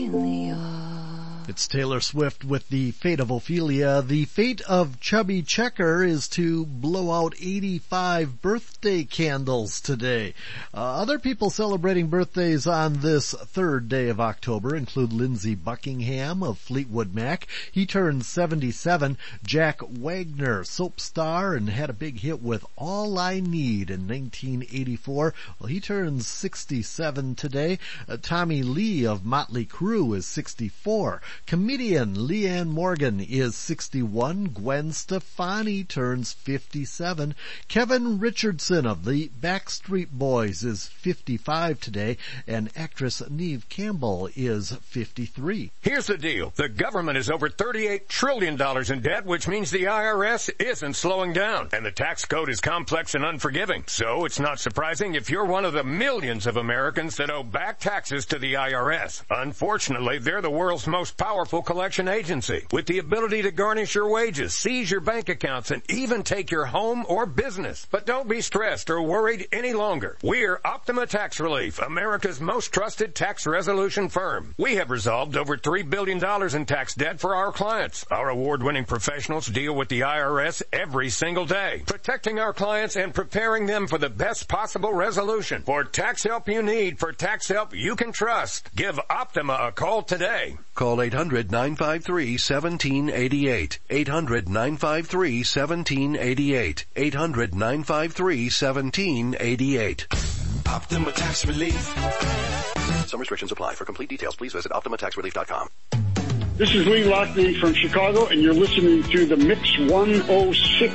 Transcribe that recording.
It's Taylor Swift with The Fate of Ophelia. The fate of Chubby Checker is to blow out 85 birthday candles today. Other people celebrating birthdays on this third day of October include Lindsey Buckingham of Fleetwood Mac. He turned 77. Jack Wagner, soap star, and had a big hit with All I Need in 1984. Well, he turns 67 today. Tommy Lee of Motley Crue is 64. Comedian Leanne Morgan is 61. Gwen Stefani turns 57. Kevin Richardson of the Backstreet Boys is 55 today, and actress Neve Campbell is 53. Here's the deal. The government is over $38 trillion in debt, which means the IRS isn't slowing down, and the tax code is complex and unforgiving. So it's not surprising if you're one of the millions of Americans that owe back taxes to the IRS. Unfortunately, they're the world's most powerful collection agency, with the ability to garnish your wages, seize your bank accounts, and even take your home or business. But don't be stressed or worried any longer. We're Optima Tax Relief, America's most trusted tax resolution firm. We have resolved over $3 billion in tax debt for our clients. Our award-winning professionals deal with the IRS every single day, protecting our clients and preparing them for the best possible resolution. For tax help you need, for tax help you can trust, give Optima a call today. Call 800-953-1788. 800-953-1788. 800-953-1788. Optima Tax Relief. Some restrictions apply. For complete details, please visit OptimaTaxRelief.com. This is Lee Lockney from Chicago, and you're listening to the Mix 106.